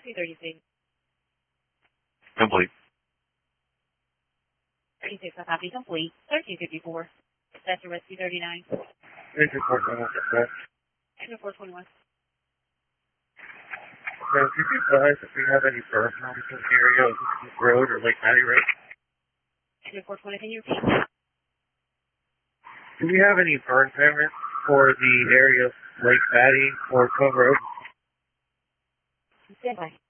Rescue 36. Complete. 36, I copy. Complete. 1354. That's a Rescue 39. Engine 421, dispatch. Engine 421. So, could you advise if we have any burn homes in the area of this road or Lake Mattie Road? Engine 420, can you repeat? Do we have any burn permits for the area of Lake Mattie or Cove Road? Stand by.